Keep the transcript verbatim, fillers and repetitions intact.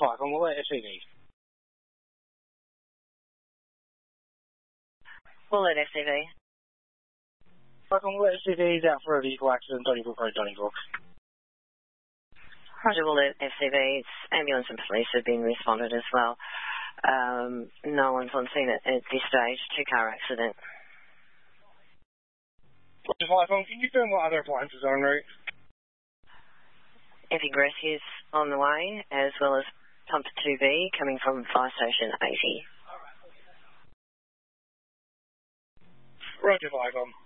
five on the way S C V. Bullet S C V. five on the way S C V is out for a vehicle accident, Donnybrook Road, Donnybrook. Roger, Bullet S C V. It's ambulance and police have been responded as well. Um, no one's on scene at, at this stage. Two-car accident. Roger, five on. Can you confirm what other appliances are en route? Epic Rescue's on the way, as well as Pump two B coming from Fire Station eighty. Roger, five on.